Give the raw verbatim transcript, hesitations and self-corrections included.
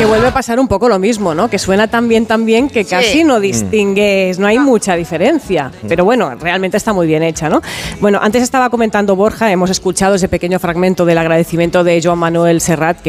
que vuelve a pasar un poco lo mismo, ¿no? Que suena tan bien, tan bien que casi sí. no distingues, no hay mucha diferencia. Pero bueno, realmente está muy bien hecha, ¿no? Bueno, antes estaba comentando Borja, hemos escuchado ese pequeño fragmento del agradecimiento de Joan Manuel Serrat, que